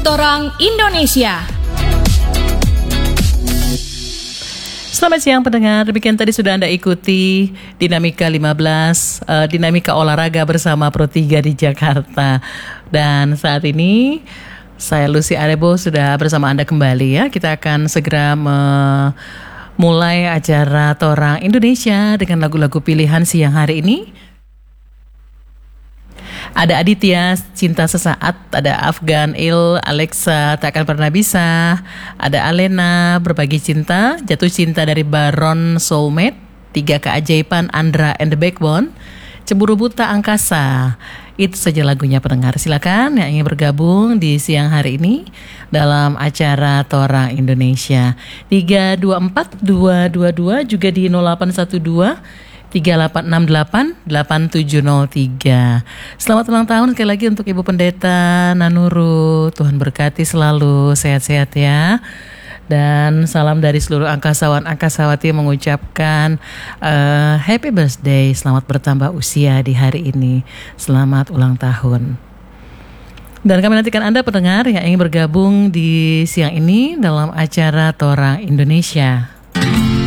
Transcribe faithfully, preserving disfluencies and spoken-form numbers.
Torang Indonesia. Selamat siang pendengar, demikian tadi sudah Anda ikuti Dinamika lima belas, uh, Dinamika Olahraga bersama Pro tiga di Jakarta. Dan saat ini saya Lucy Arebo sudah bersama Anda kembali ya. Kita akan segera memulai acara Torang Indonesia dengan lagu-lagu pilihan siang hari ini. Ada Aditya, Cinta Sesaat, ada Afgan, Il, Alexa, Takkan Pernah Bisa, ada Alena, Berbagi Cinta, Jatuh Cinta dari Baron Soulmate, Tiga Keajaiban, Andra and the Backbone, Cemburu Buta Angkasa. Itu saja lagunya pendengar. Silakan yang ingin bergabung di siang hari ini dalam acara Torang Indonesia. Tiga dua empat dua dua dua juga di nol delapan satu dua tiga delapan enam delapan delapan tujuh nol tiga. Selamat ulang tahun sekali lagi untuk Ibu Pendeta Nanuru. Tuhan berkati selalu, sehat-sehat ya. Dan salam dari seluruh angkasawan angkasawati mengucapkan uh, happy birthday, selamat bertambah usia di hari ini. Selamat ulang tahun. Dan kami nantikan Anda pendengar yang ingin bergabung di siang ini dalam acara Torang Indonesia.